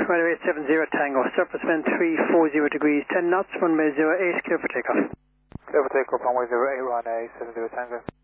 runway 70 Tango, surface wind 340 degrees, 10 knots, runway 08, clear for takeoff. Clear for takeoff, runway 08, runway 70 Tango.